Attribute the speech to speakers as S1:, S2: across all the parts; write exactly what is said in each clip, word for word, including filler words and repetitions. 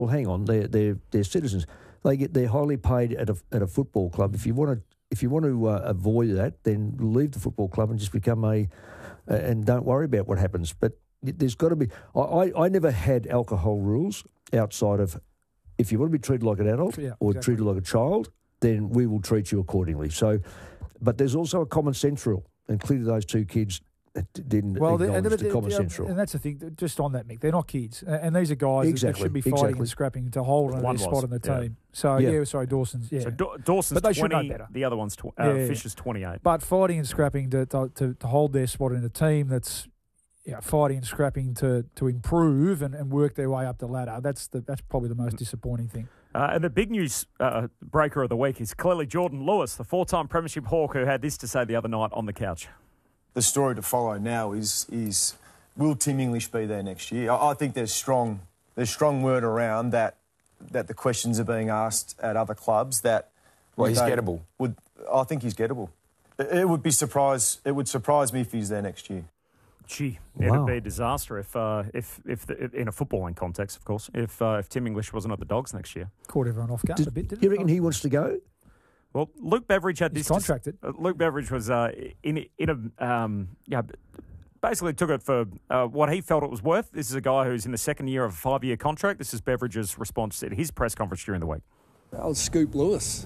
S1: well, hang on, they're they're they're citizens. They get they're highly paid at a at a football club. If you want to if you want to uh, avoid that, then leave the football club and just become a uh, and don't worry about what happens. But there's got to be. I, I, I never had alcohol rules outside of if you want to be treated like an adult
S2: Yeah,
S1: or
S2: exactly.
S1: treated like a child, then we will treat you accordingly. So, but there's also a common sense rule, and clearly those two kids didn't
S2: Well, they-
S1: acknowledge
S2: and,
S1: the common
S2: yeah,
S1: sense rule.
S2: and that's the thing. Just on that, Mick, they're not kids, A- and these are guys that-
S1: Exactly,
S2: that should be fighting
S1: exactly.
S2: and scrapping to hold on
S3: One
S2: their
S3: was,
S2: spot in the
S3: yeah.
S2: team. So
S1: Yeah.
S2: yeah, sorry, Dawson's. Yeah,
S3: So Da- Dawson's
S2: But they should know
S3: twenty,
S2: better.
S3: the other one's tw- uh,
S2: Yeah, yeah,
S3: Fisher's twenty-eight.
S2: but fighting and scrapping to to, to, to hold their spot in a team that's you know, fighting and scrapping to to improve and, and work their way up the ladder. That's the that's probably the most disappointing thing.
S3: Uh, and the big news uh, breaker of the week is clearly Jordan Lewis, the four-time Premiership Hawk, who had this to say the other night on the couch.
S4: The story to follow now is is will Tim English be there next year? I, I think there's strong there's strong word around that that the questions are being asked at other clubs that
S5: Well, he's
S4: they
S5: gettable.
S4: Would I think he's gettable? It, it would be surprise. It would surprise me if he's there next year.
S3: Gee,
S1: Wow.
S3: it'd be a disaster if, uh, if, if, the, in a footballing context, of course, if uh, if Tim English wasn't at the Dogs next year.
S2: Caught everyone off guard
S1: Did,
S2: a bit. Didn't
S1: you
S2: it?
S1: reckon he wants to go?
S3: Well, Luke Beveridge had
S2: He's
S3: this.
S2: contracted.
S3: Uh, Luke Beveridge was uh, in in a um, yeah, basically took it for uh, what he felt it was worth. This is a guy who's in the second year of a five-year contract. This is Beveridge's response at his press conference during the week.
S6: I'll scoop Lewis.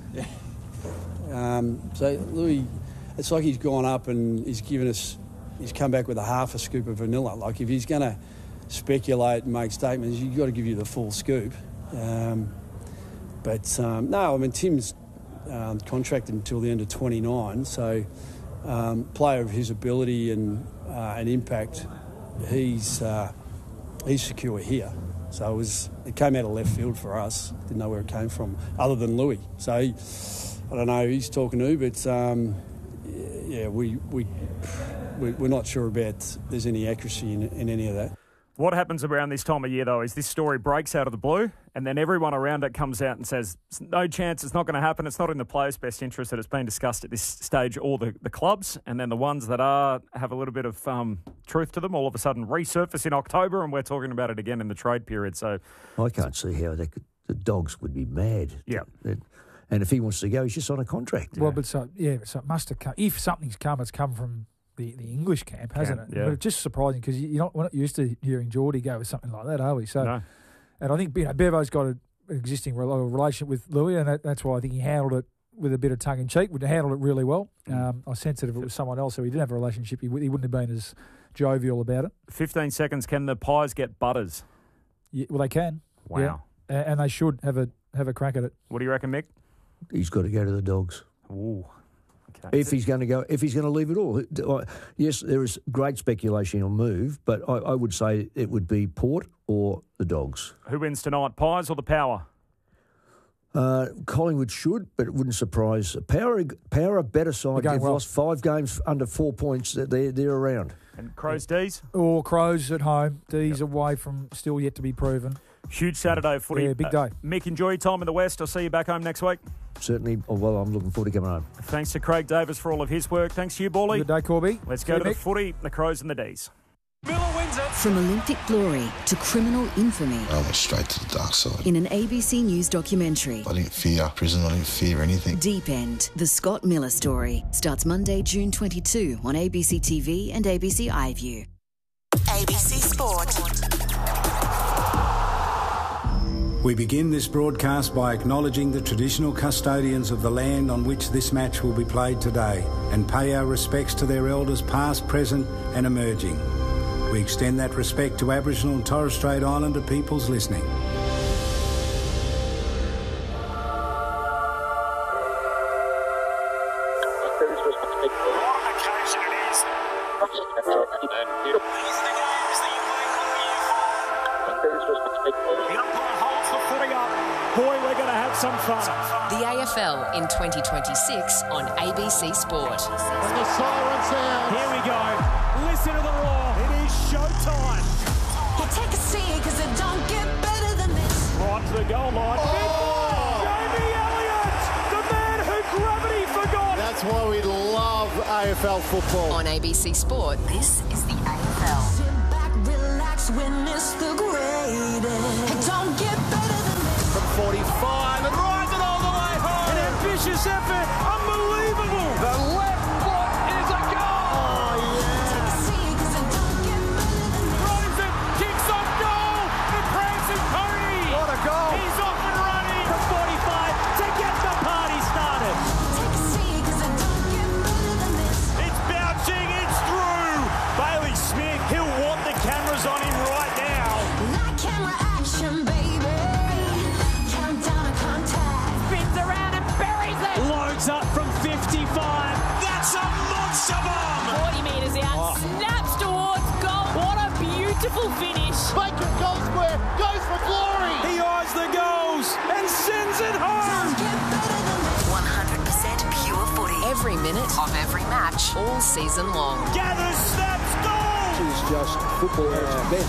S6: Um, so Louis, it's like he's gone up and he's given us, he's come back with a half a scoop of vanilla. Like if he's going to speculate and make statements, you've got to give you the full scoop. Um, but um, no, I mean Tim's um, contracted until the end of twenty-nine, so um, player of his ability and uh, and impact, he's uh, he's secure here. So it was it came out of left field for us. Didn't know where it came from, other than Louis. So he, I don't know who he's talking to, but um, yeah, we we we- we're not sure about there's any accuracy in, in any of that.
S3: What happens around this time of year, though, is this story breaks out of the blue, and then everyone around it comes out and says, no chance, it's not going to happen, it's not in the players' best interest that it's been discussed at this stage, or the, the clubs, and then the ones that are have a little bit of um, truth to them all of a sudden resurface in October, and we're talking about it again in the trade period. So
S1: I can't see how they could, the Dogs would be mad.
S3: Yeah.
S1: That- And if he wants to go, he's just on a contract.
S2: Well, but so yeah, so it must have come. If something's come, it's come from the, the English camp, hasn't
S3: Camp,
S2: it?
S3: yeah.
S2: But it's just surprising because you're not we're not used to hearing Geordie go with something like that, are we? So,
S3: no.
S2: and I think you know, Bevo's got a, an existing rel- relationship with Louis, and that, that's why I think he handled it with a bit of tongue in cheek. Would have handled it really well. Um, I sense that if it was someone else who he didn't have a relationship, he, w- he wouldn't have been as jovial about it.
S3: fifteen seconds, can the Pies get Butters?
S2: Yeah, well, they can.
S3: Wow.
S2: Yeah. A- and they should have a have a crack at it.
S3: What do you reckon, Mick?
S1: He's got to go to the Dogs.
S3: Ooh. Okay.
S1: If he's going to go, if he's going to leave it all. Yes, there is great speculation he'll move, but I, I would say it would be Port or the Dogs.
S3: Who wins tonight, Pies or the Power?
S1: Uh, Collingwood should, but it wouldn't surprise. Power, Power, a better side.
S2: They're going
S1: They've
S2: well.
S1: lost five games under four points. They're they're around.
S3: And Crows D's?
S2: Or Crows at home. D's away from still yet to be proven.
S3: Huge Saturday footy.
S2: Yeah, big
S3: Uh,
S2: day.
S3: Mick, enjoy your time in the West. I'll see you back home next week.
S1: Certainly. Oh, well, I'm looking forward to coming home.
S3: Thanks to Craig Davis for all of his work. Thanks to you, Bally.
S2: Good day, Corby.
S3: Let's
S2: See
S3: go
S2: you,
S3: to the
S2: Mick.
S3: footy, the Crows and the D's.
S7: From Olympic glory to criminal infamy
S8: I went straight to the dark side.
S7: in an A B C News documentary.
S8: I didn't fear prison, I didn't fear anything.
S7: Deep End, the Scott Miller story, starts Monday, June twenty-second on A B C T V and A B C iView.
S9: A B C Sport.
S10: We begin this broadcast by acknowledging the traditional custodians of the land on which this match will be played today and pay our respects to their elders past, present and emerging. We extend that respect to Aboriginal and Torres Strait Islander peoples listening.
S3: Boy, we're going to have some fun.
S9: The A F L in twenty twenty-six on A B C Sport.
S3: And the siren sounds. Here we go. Listen to the roar. It is showtime.
S9: You take a seat because it don't get better than this.
S3: Right to the goal line. Oh. Jamie Elliott, the man who gravity forgot.
S11: That's why we love A F L football.
S9: On A B C Sport, this is the A F L.
S12: Sit back, relax, witness the greatest. It don't get better than
S5: Vicious effort. Unbelievable.
S11: The left foot is a goal. Oh, yeah.
S5: Throws it. Kicks on goal. The prancing pony.
S11: What a goal.
S5: He's off and running.
S12: From forty-five to get the party started.
S5: It's bouncing. It's through. Bailey Smith. He'll want the cameras on him right now.
S13: Like camera action, baby. Countdown to contact.
S12: Spins around and buries it.
S5: Loads up from fifty-five. That's a monster bomb.
S12: forty metres out.
S5: Oh.
S12: Snaps towards goal. What a beautiful finish.
S11: Bacon goal square. Goes for glory.
S5: He eyes the goals and sends it home.
S7: one hundred percent pure footy.
S9: Every minute of every match, all season long.
S5: Gathers, snaps, goal.
S6: It's just football at its best.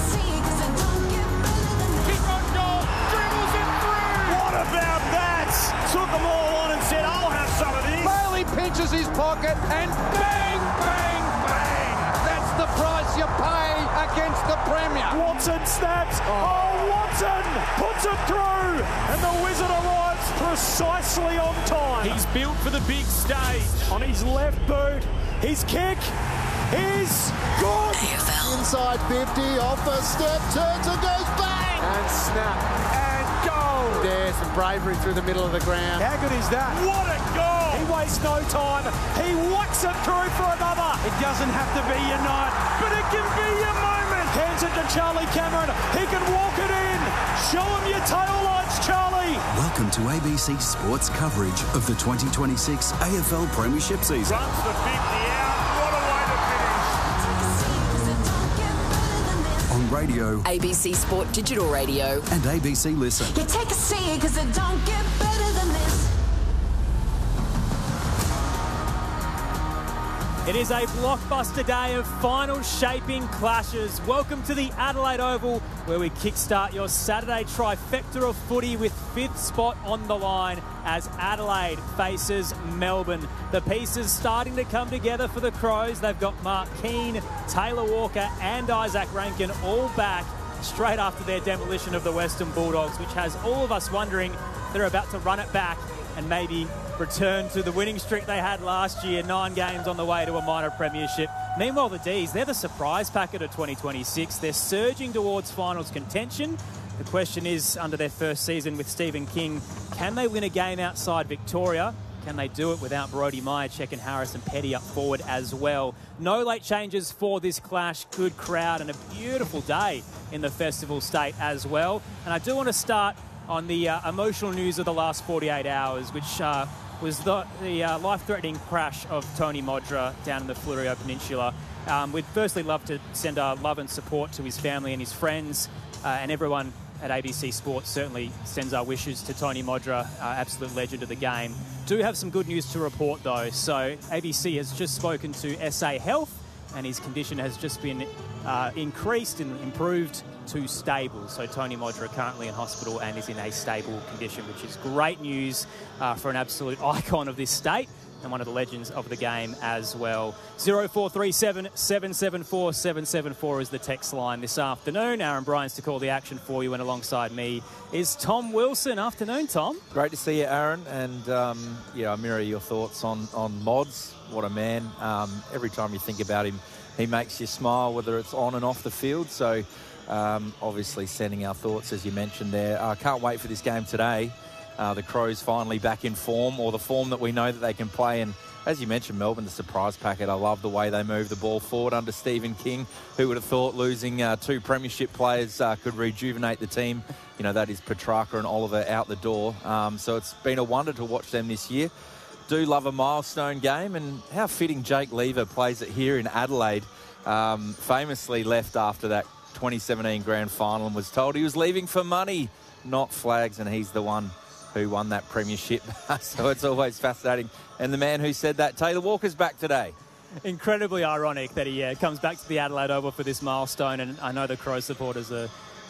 S5: Kick on goal. Dribbles it through. What about that? Took them all on and said, I'll have some of this.
S11: Bailey pinches his pocket and bang, bang, bang. That's the price you pay against the Premier.
S5: Watson snaps. Oh, Watson puts it through. And the Wizard arrives precisely on time. He's built for the big stage. On his left boot. His kick is good.
S11: Inside fifty, off a step, turns and goes bang. And snap.
S5: And goal.
S11: There's some bravery through the middle of the ground.
S5: How good is that? What a goal. He wastes no time. He whacks it through for another. It doesn't have to be your night, but it can be your moment. Hands it to Charlie Cameron. He can walk it in. Show him your tail lights, Charlie.
S14: Welcome to A B C Sports coverage of the twenty twenty-six A F L Premiership season.
S5: Runs the fifty out. What a way to finish.
S14: On radio,
S9: A B C Sport Digital Radio.
S14: and A B C Listen.
S13: You take a seat because it don't get better than this.
S12: It is a blockbuster day of final shaping clashes. Welcome to the Adelaide Oval, where we kickstart your Saturday trifecta of footy with fifth spot on the line as Adelaide faces Melbourne. The pieces starting to come together for the Crows. They've got Mark Keane, Taylor Walker and Isaac Rankin all back straight after their demolition of the Western Bulldogs, which has all of us wondering if they're about to run it back and maybe return to the winning streak they had last year, nine games on the way to a minor premiership. Meanwhile, the D's, they're the surprise packet of twenty twenty-six. They're surging towards finals contention. The question is, under their first season with Stephen King, can they win a game outside Victoria? Can they do it without Brodie Myercheck and Harrison Petty up forward as well? No late changes for this clash. Good crowd and a beautiful day in the festival state as well. And I do want to start on the uh, emotional news of the last forty-eight hours, which uh, was the, the uh, life-threatening crash of Tony Modra down in the Fleurieu Peninsula. Um, we'd firstly love to send our love and support to his family and his friends, uh, and everyone at A B C Sports certainly sends our wishes to Tony Modra, uh, absolute legend of the game. Do have some good news to report though. So A B C has just spoken to S A Health, and his condition has just been uh, increased and improved to stable. So Tony Modra currently in hospital and is in a stable condition, which is great news uh, for an absolute icon of this state and one of the legends of the game as well. zero four three seven, seven seven four, seven seven four is the text line this afternoon. Aaron Bryans to call the action for you, and alongside me is Tom Wilson. Afternoon, Tom.
S15: Great to see you, Aaron, and um, yeah, I mirror your thoughts on, on Mods. What a man. Um, every time you think about him, he makes you smile, whether it's on and off the field. So um, obviously sending our thoughts, as you mentioned there. I uh, can't wait for this game today. Uh, the Crows finally back in form, or the form that we know that they can play. And as you mentioned, Melbourne, the surprise packet. I love the way they move the ball forward under Stephen King. Who would have thought losing uh, two premiership players uh, could rejuvenate the team? You know, that is Petrarca and Oliver out the door. Um, so it's been a wonder to watch them this year. Do love a milestone game, and how fitting Jake Lever plays it here in Adelaide. Um, famously left after that twenty seventeen grand final and was told he was leaving for money, not flags, and he's the one who won that premiership. So it's always fascinating. And the man who said that, Taylor Walker's back today.
S12: Incredibly ironic that he uh, comes back to the Adelaide Oval for this milestone, and I know the Crow supporters are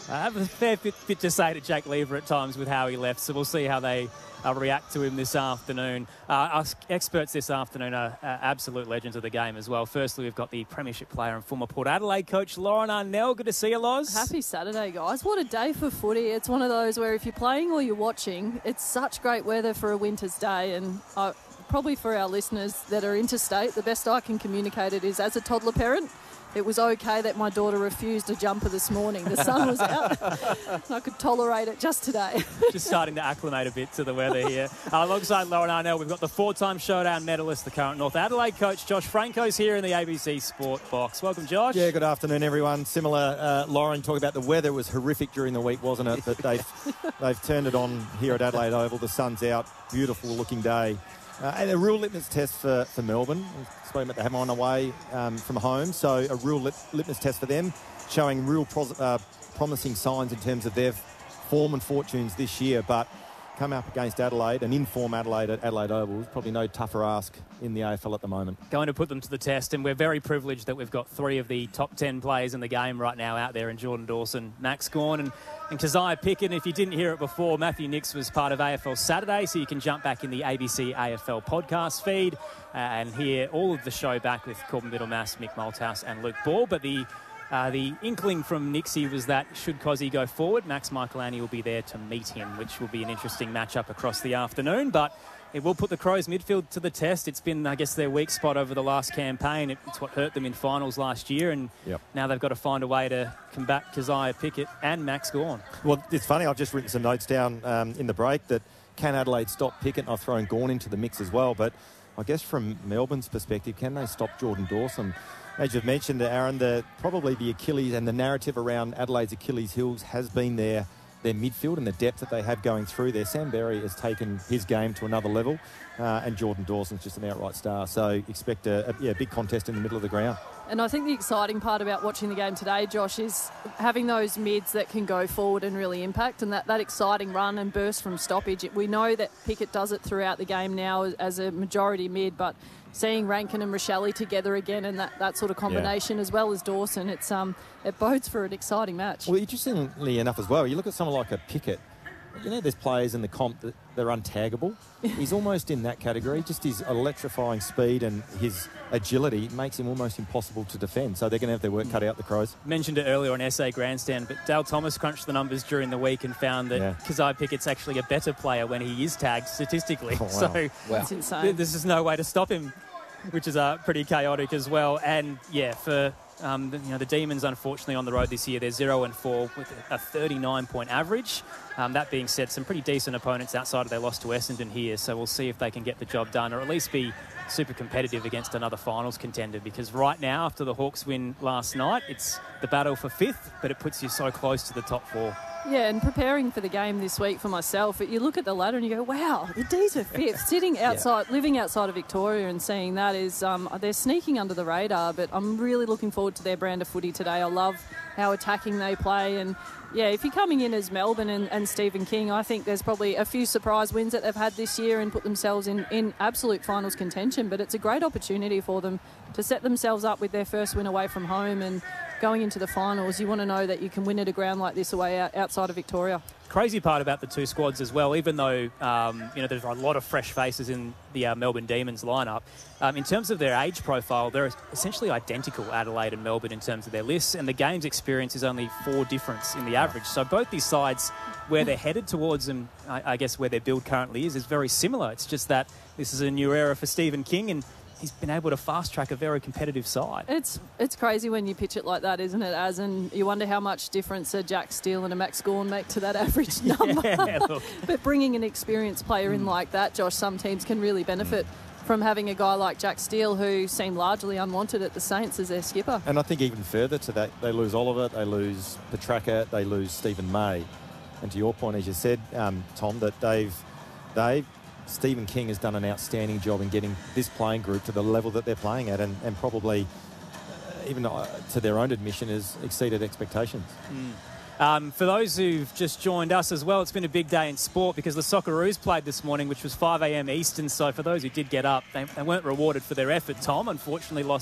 S12: I have a fair bit, bit to say to Jake Lever at times with how he left, so we'll see how they uh, react to him this afternoon. Uh, our experts this afternoon are uh, absolute legends of the game as well. Firstly, we've got the Premiership player and former Port Adelaide coach, Lauren Arnell. Good to see you, Loz.
S16: Happy Saturday, guys. What a day for footy. It's one of those where if you're playing or you're watching, it's such great weather for a winter's day, and uh, probably for our listeners that are interstate, the best I can communicate it is as a toddler parent, it was okay that my daughter refused a jumper this morning. The sun was out. I could tolerate it just today.
S12: Just starting to acclimate a bit to the weather here. Uh, alongside Lauren Arnell, we've got the four-time Showdown medalist, the current North Adelaide coach, Josh Franco's here in the A B C Sport Box. Welcome, Josh.
S17: Yeah, good afternoon, everyone. Similar, uh, Lauren, talking about the weather. It was horrific during the week, wasn't it? But they've, they've turned it on here at Adelaide Oval. The sun's out. Beautiful-looking day. Uh, and a real litmus test for, for Melbourne. Spoken about they have them on the way um, from home, so a real lit, litmus test for them, showing real pros, uh, promising signs in terms of their form and fortunes this year. But come up against Adelaide, an in-form Adelaide at Adelaide Oval, probably no tougher ask in the A F L at the moment.
S12: Going to put them to the test, and we're very privileged that we've got three of the top ten players in the game right now out there in Jordan Dawson, Max Gawn and, and Keziah Pickett. If you didn't hear it before, Matthew Nix was part of A F L Saturday, so you can jump back in the A B C A F L podcast feed uh, and hear all of the show back with Corbin Middlemass, Mick Malthouse and Luke Ball. But the Uh, the inkling from Nixie was that should Cozzy go forward, Max Michaelani will be there to meet him, which will be an interesting matchup across the afternoon. But it will put the Crows midfield to the test. It's been, I guess, their weak spot over the last campaign. It's what hurt them in finals last year, and
S17: yep.
S12: now they've got to find a way to combat Keziah Pickett and Max Gawn.
S17: Well, it's funny, I've just written some notes down um, in the break that can Adelaide stop Pickett? I've thrown Gawn into the mix as well, but I guess from Melbourne's perspective, can they stop Jordan Dawson? As you've mentioned, Aaron, the, probably the Achilles and the narrative around Adelaide's Achilles heels has been their, their midfield and the depth that they have going through there. Sam Berry has taken his game to another level, uh, and Jordan Dawson's just an outright star. So expect a, a yeah, big contest in the middle of the ground.
S16: And I think the exciting part about watching the game today, Josh, is having those mids that can go forward and really impact, and that, that exciting run and burst from stoppage. We know that Pickett does it throughout the game now as a majority mid, but seeing Rankin and Rochelle together again and that, that sort of combination, yeah. as well as Dawson, it's um it bodes for an exciting match.
S17: Well, interestingly enough as well, you look at someone like a Pickett, you know, there's players in the comp that they're untaggable. He's almost in that category. Just his electrifying speed and his agility makes him almost impossible to defend. So they're going to have their work cut out, the Crows.
S12: Mentioned it earlier on S A Grandstand, but Dale Thomas crunched the numbers during the week and found that yeah. Keziah Pickett's actually a better player when he is tagged statistically. Oh, wow. So
S16: wow. That's insane.
S12: Th- there's just no way to stop him, which is uh, pretty chaotic as well. And yeah, for um, the, you know, the Demons, unfortunately, on the road this year, they're zero and four with a thirty-nine point average. Um, that being said, some pretty decent opponents outside of their loss to Essendon here, so we'll see if they can get the job done or at least be super competitive against another finals contender, because right now, after the Hawks win last night, it's the battle for fifth, but it puts you so close to the top four.
S16: Yeah, and preparing for the game this week for myself, you look at the ladder and you go, wow, the D's are fifth. Sitting outside, yeah. living outside of Victoria and seeing that is, um, they're sneaking under the radar, but I'm really looking forward to their brand of footy today. I love how attacking they play, and yeah, if you're coming in as Melbourne and, and Stephen King, I think there's probably a few surprise wins that they've had this year and put themselves in, in absolute finals contention, but it's a great opportunity for them to set themselves up with their first win away from home, and going into the finals, you want to know that you can win at a ground like this away out, outside of Victoria.
S12: Crazy part about the two squads as well, even though um, you know there's a lot of fresh faces in the uh, Melbourne Demons lineup, um, in terms of their age profile, they're essentially identical, Adelaide and Melbourne, in terms of their lists, and the game's experience is only four difference in the average. So both these sides, where they're headed towards, and I, I guess where their build currently is, is very similar. It's just that this is a new era for Stephen King, and he's been able to fast-track a very competitive side.
S16: It's it's crazy when you pitch it like that, isn't it, Az? And you wonder how much difference a Jack Steele and a Max Gawn make to that average number.
S12: Yeah, look.
S16: But bringing an experienced player mm. in like that, Josh, some teams can really benefit mm. from having a guy like Jack Steele, who seemed largely unwanted at the Saints as their skipper.
S17: And I think even further to that, they lose Oliver, they lose Petraka, they lose Stephen May. And to your point, as you said, um, Tom, that they've... they've Stephen King has done an outstanding job in getting this playing group to the level that they're playing at, and, and probably, uh, even uh, to their own admission, has exceeded expectations.
S12: Mm. Um, for those who've just joined us as well, it's been a big day in sport because the Socceroos played this morning, which was five a.m. Eastern. So for those who did get up, they, they weren't rewarded for their effort. Tom, unfortunately, lost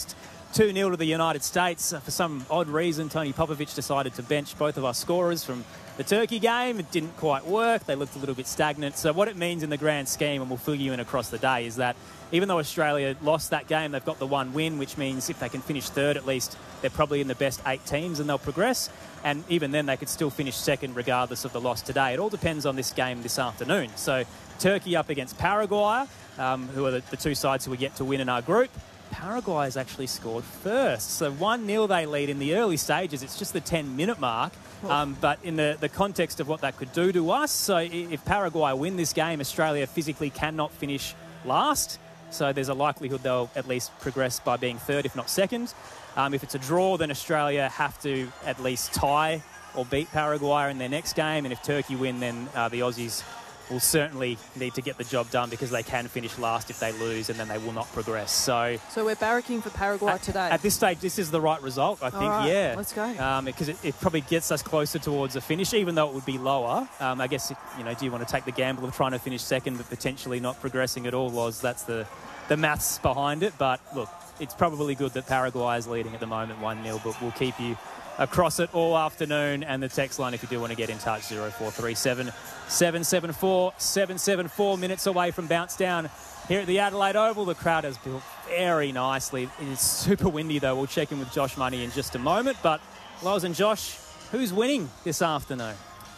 S12: two nil to the United States. For some odd reason, Tony Popovich decided to bench both of our scorers from the Turkey game. It didn't quite work. They looked a little bit stagnant. So what it means in the grand scheme, and we'll fill you in across the day, is that even though Australia lost that game, they've got the one win, which means if they can finish third at least, they're probably in the best eight teams and they'll progress. And even then, they could still finish second regardless of the loss today. It all depends on this game this afternoon. So Turkey up against Paraguay, um, who are the, the two sides who are yet to win in our group. Paraguay has actually scored first. So one nil they lead in the early stages. It's just the ten-minute mark. Um, but in the, the context of what that could do to us, so if Paraguay win this game, Australia physically cannot finish last. So there's a likelihood they'll at least progress by being third, if not second. Um, if it's a draw, then Australia have to at least tie or beat Paraguay in their next game. And if Turkey win, then uh, the Aussies will certainly need to get the job done because they can finish last if they lose, and then they will not progress. So,
S16: so we're barracking for Paraguay
S12: at,
S16: today.
S12: At this stage, this is the right result, I think.
S16: All right,
S12: yeah,
S16: let's go.
S12: Um, because it, it probably gets us closer towards a finish, even though it would be lower. Um, I guess, you know, do you want to take the gamble of trying to finish second but potentially not progressing at all? Was that's the the maths behind it. But look, it's probably good that Paraguay is leading at the moment one nil, but we'll keep you across it all afternoon. And the text line, if you do want to get in touch, zero four three seven, seven seven four, seven seven four. Minutes away from bounce down here at the Adelaide Oval. The crowd has built very nicely. It is super windy, though. We'll check in with Josh Money in just a moment. But Loz and Josh, who's winning this afternoon?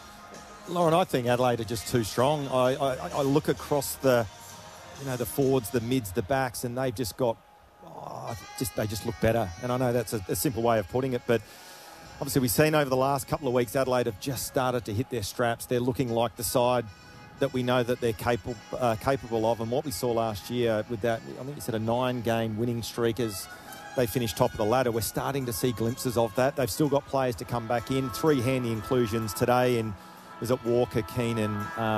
S17: Lauren, I think Adelaide are just too strong. I, I, I look across the, you know, the forwards, the mids, the backs, and they've just got, oh, just they just look better. And I know that's a, a simple way of putting it, but obviously, we've seen over the last couple of weeks, Adelaide have just started to hit their straps. They're looking like the side that we know that they're capable uh, capable of. And what we saw last year with that, I think you said a nine-game winning streak as they finished top of the ladder. We're starting to see glimpses of that. They've still got players to come back in. Three handy inclusions today in, was it Walker, Keenan,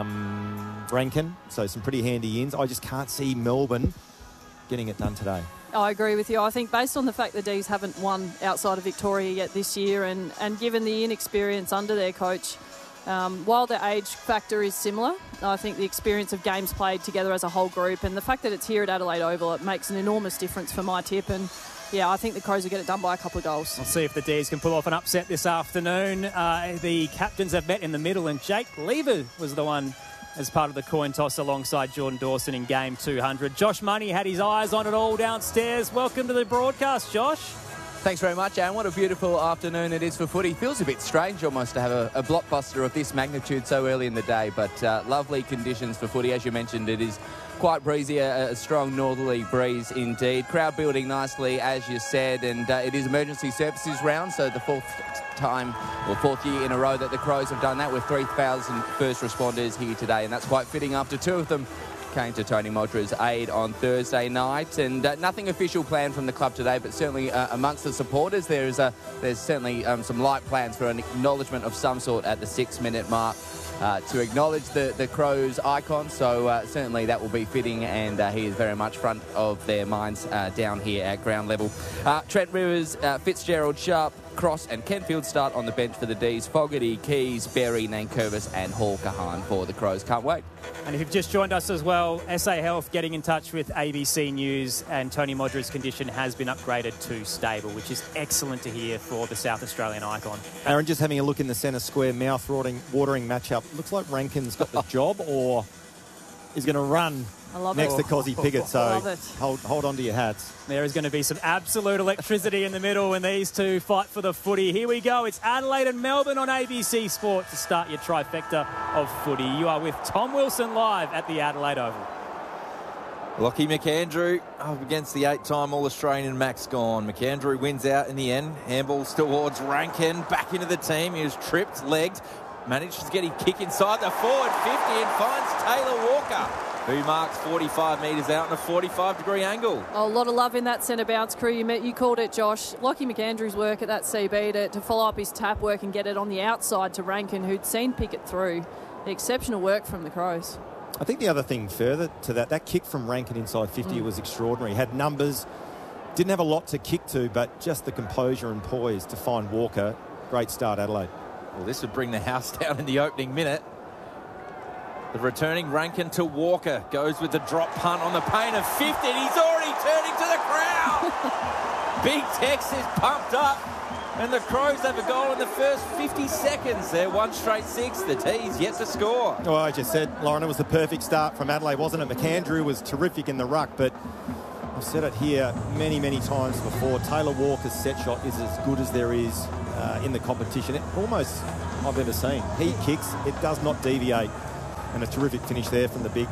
S17: um, Rankin? So some pretty handy ins. I just can't see Melbourne getting it done today.
S16: I agree with you. I think based on the fact the D's haven't won outside of Victoria yet this year, and, and given the inexperience under their coach, um, while the age factor is similar, I think the experience of games played together as a whole group and the fact that it's here at Adelaide Oval, it makes an enormous difference for my tip. And yeah, I think the Crows will get it done by a couple of goals.
S12: We'll see if the D's can pull off an upset this afternoon. Uh, the captains have met in the middle, and Jake Lever was the one as part of the coin toss alongside Jordan Dawson in game two hundred. Josh Money had his eyes on it all downstairs. Welcome to the broadcast, Josh.
S18: Thanks very much, Aaron. What a beautiful afternoon it is for footy. Feels a bit strange almost to have a, a blockbuster of this magnitude so early in the day, but uh, lovely conditions for footy. As you mentioned, it is quite breezy, a, a strong northerly breeze indeed. Crowd building nicely, as you said, and uh, it is emergency services round, so the fourth time or fourth year in a row that the Crows have done that with three thousand first responders here today, and that's quite fitting after two of them came to Tony Modra's aid on Thursday night. And uh, nothing official planned from the club today, but certainly uh, amongst the supporters there is a, there's certainly um, some light plans for an acknowledgement of some sort at the six minute mark uh, to acknowledge the, the Crows icon. So uh, certainly that will be fitting, and uh, he is very much front of their minds uh, down here at ground level. Uh, Trent Rivers, uh, Fitzgerald, Sharp, Cross and Kenfield start on the bench for the D's. Fogarty, Keys, Berry, Nankervis and Hall Kahan for the Crows. Can't wait.
S12: And if you've just joined us as well, S A Health getting in touch with A B C News, and Tony Modra's condition has been upgraded to stable, which is excellent to hear for the South Australian icon.
S17: Aaron, just having a look in the centre square, mouth-watering watering matchup. Looks like Rankin's got the job, or is going to run next
S16: it.
S17: to Cozzy Piggott. So
S16: Love it.
S17: hold, hold on to your hats.
S12: There is going to be some absolute electricity in the middle when these two fight for the footy. Here we go. It's Adelaide and Melbourne on A B C Sport to start your trifecta of footy. You are with Tom Wilson live at the Adelaide Oval.
S15: Lockie McAndrew up against the eight-time All-Australian Max Gawn. McAndrew wins out in the end. Handball towards Rankin. Back into the team. He was tripped, legged. Manages to get his kick inside the forward fifty and finds Taylor Walker, who marks forty-five metres out in a forty-five degree angle.
S16: Oh, a lot of love in that centre bounce crew. You, met, you called it, Josh. Lockie McAndrew's work at that C B to, to follow up his tap work and get it on the outside to Rankin, who'd seen Pickett through. Exceptional work from the Crows.
S17: I think the other thing further to that, that kick from Rankin inside fifty mm. was extraordinary. Had numbers, didn't have a lot to kick to, but just the composure and poise to find Walker. Great start, Adelaide.
S15: Well, this would bring the house down in the opening minute. The returning Rankin to Walker goes with the drop punt on the pain of fifty, and he's already turning to the crowd. Big Tex is pumped up. And the Crows have a goal in the first fifty seconds. They're one straight six. The T's yet to score.
S17: Well, I just said, Lauren, it was the perfect start from Adelaide, wasn't it? McAndrew was terrific in the ruck, but I've said it here many, many times before. Taylor Walker's set shot is as good as there is uh, in the competition. It, almost I've ever seen. He kicks, it does not deviate. And a terrific finish there from the big,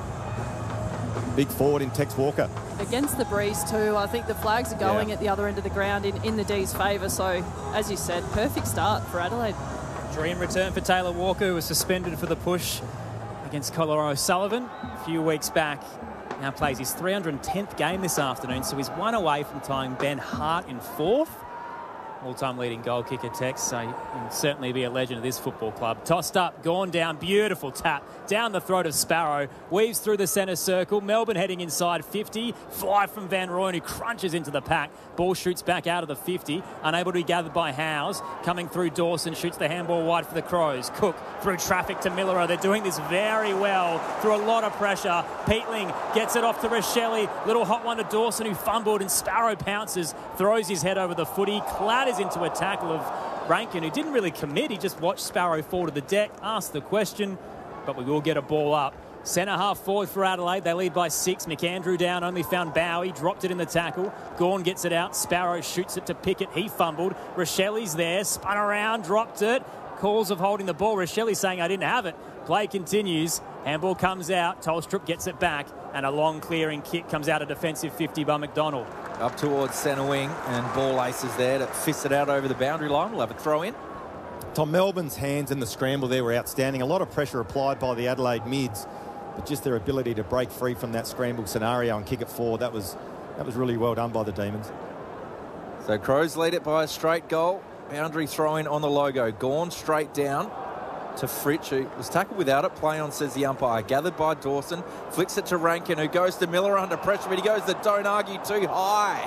S17: big forward in Tex Walker.
S16: Against the breeze too, I think the flags are going
S17: Yeah.
S16: at the other end of the ground in, in the D's favour. So, as you said, perfect start for Adelaide.
S12: Dream return for Taylor Walker, who was suspended for the push against Colin O'Sullivan a few weeks back. Now plays his three hundred tenth game this afternoon, so he's one away from tying Ben Hart in fourth. All-time leading goal kicker Tex, so he can certainly be a legend of this football club. Tossed up, gone down, beautiful tap down the throat of Sparrow, weaves through the centre circle. Melbourne heading inside fifty, fly from Van Rooyen, who crunches into the pack. Ball shoots back out of the fifty, unable to be gathered by Howes. Coming through Dawson, shoots the handball wide for the Crows. Cook through traffic to Miller. They're doing this very well through a lot of pressure. Peatling gets it off to Rochelle. Little hot one to Dawson, who fumbled, and Sparrow pounces, throws his head over the footy, clatters into a tackle of Rankin, who didn't really commit. He just watched Sparrow fall to the deck, asked the question, but we will get a ball up. Centre half forward for Adelaide. They lead by six. McAndrew down, only found Bowie, dropped it in the tackle. Gawn gets it out. Sparrow shoots it to Pickett. He fumbled. Rochelle's there, spun around, dropped it. Calls of holding the ball. Rochelle saying, I didn't have it. Play continues. Handball comes out. Tolstrup gets it back, and a long clearing kick comes out of defensive fifty by McDonald.
S15: Up towards centre wing, and ball aces there to fist it out over the boundary line. We'll have a throw in.
S17: Tom, Melbourne's hands in the scramble there were outstanding. A lot of pressure applied by the Adelaide mids, but just their ability to break free from that scramble scenario and kick it forward, that was that was really well done by the Demons.
S15: So Crows lead it by a straight goal. Boundary throw in on the logo. Gone straight down to Fritsch, who was tackled without it. Play on, says the umpire. Gathered by Dawson. Flicks it to Rankin, who goes to Miller under pressure, but he goes to don't argue too high.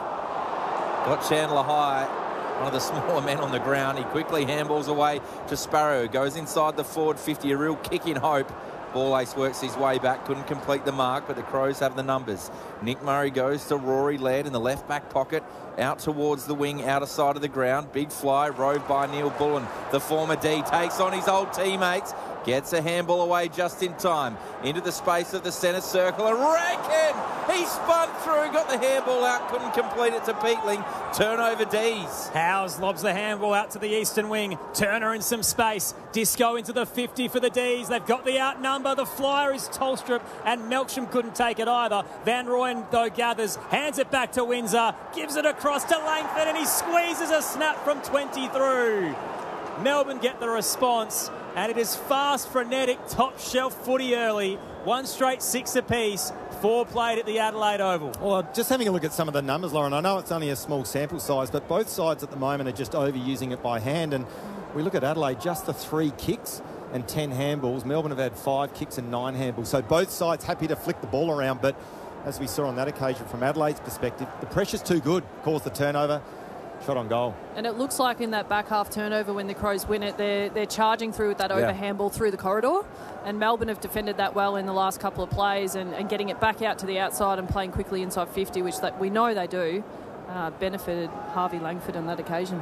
S15: Got Chandler high. One of the smaller men on the ground. He quickly handballs away to Sparrow, who goes inside the forward fifty. A real kick in hope. Ball ace works his way back. Couldn't complete the mark, but the Crows have the numbers. Nick Murray goes to Rory Laird in the left back pocket. Out towards the wing, outer side of the ground. Big fly, rode by Neil Bullen. The former D takes on his old teammates. Gets a handball away just in time. Into the space of the centre circle. And Rankin! He spun through, got the handball out, couldn't complete it to Peatling. Turnover D's.
S12: Howes lobs the handball out to the eastern wing. Turner in some space. Disco into the fifty for the D's. They've got the outnumber. The flyer is Tolstrup, and Melksham couldn't take it either. Van Rooyen, though, gathers, hands it back to Windsor, gives it across to Langford, and he squeezes a snap from twenty through. Melbourne get the response, and it is fast, frenetic, top shelf footy early. One straight six apiece. Four played at the Adelaide Oval.
S17: Well, just having a look at some of the numbers, Lauren, I know it's only a small sample size, but both sides at the moment are just overusing it by hand. And we look at Adelaide, just the three kicks and ten handballs. Melbourne have had five kicks and nine handballs. So both sides happy to flick the ball around, but as we saw on that occasion from Adelaide's perspective, the pressure's too good, caused the turnover. Shot on goal.
S16: And it looks like in that back half turnover when the Crows win it, they're, they're charging through with that over
S17: Yeah.
S16: handball through the corridor. And Melbourne have defended that well in the last couple of plays, and, and getting it back out to the outside and playing quickly inside fifty, which that we know they do, uh, benefited Harvey Langford on that occasion.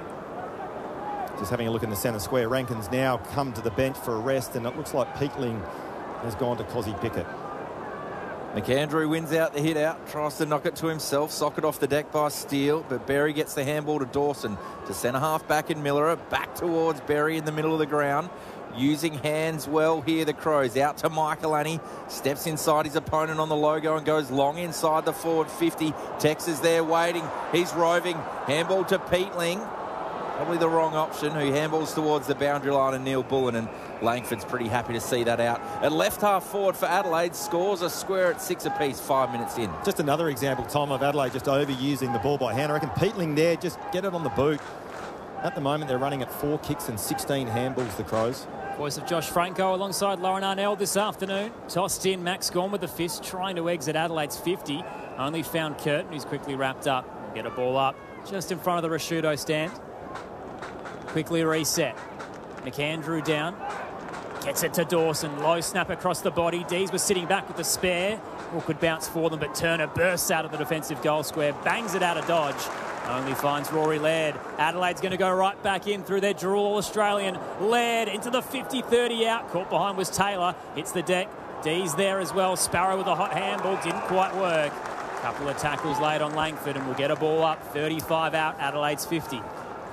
S17: Just having a look in the centre square. Rankin's now come to the bench for a rest, and it looks like Peatling has gone to Cozzy Pickett.
S15: McAndrew wins out the hit out, tries to knock it to himself, socket off the deck by Steele, but Berry gets the handball to Dawson, to centre half back in Miller, back towards Berry in the middle of the ground. Using hands well here, the Crows. Out to Michaelani, steps inside his opponent on the logo and goes long inside the forward fifty. Tex is there waiting, he's roving, handball to Peatling. Probably the wrong option, who handballs towards the boundary line, and Neil Bullen, and Langford's pretty happy to see that out. At left half forward for Adelaide, scores a square at six apiece, five minutes in.
S17: Just another example, Tom, of Adelaide just overusing the ball by hand. I reckon Peatling there, just get it on the boot. At the moment, they're running at four kicks and sixteen handballs, the Crows.
S12: Voice of Josh Franco alongside Lauren Arnell this afternoon. Tossed in, Max Gawn with the fist, trying to exit Adelaide's fifty. Only found Curtin, who's quickly wrapped up. Get a ball up just in front of the Rashudo stand. Quickly reset. McAndrew down. Gets it to Dawson. Low snap across the body. Dees was sitting back with the spare. Or could bounce for them, but Turner bursts out of the defensive goal square. Bangs it out of dodge. Only finds Rory Laird. Adelaide's going to go right back in through their dual All-Australian. Laird into the fifty thirty out. Caught behind was Taylor. Hits the deck. D's there as well. Sparrow with a hot handball. Didn't quite work. Couple of tackles laid on Langford and we'll get a ball up. thirty-five out. Adelaide's fifty.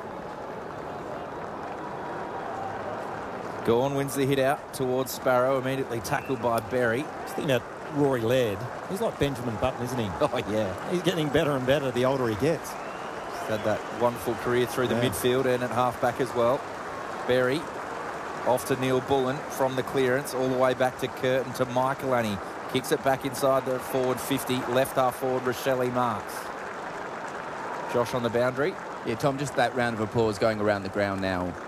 S15: Gawn wins the hit out towards Sparrow. Immediately tackled by Berry.
S17: Just think about Rory Laird. He's like Benjamin Button, isn't he?
S15: Oh, yeah.
S17: He's getting better and better the older he gets.
S15: He's had that wonderful career through the
S17: Yeah.
S15: midfield and at half-back as well. Berry off to Neil Bullen from the clearance all the way back to Curtin to Michaelani. Kicks it back inside the forward fifty. Left half forward, Rochelle Marks. Josh on the boundary.
S18: Yeah, Tom, just that round of applause going around the ground now.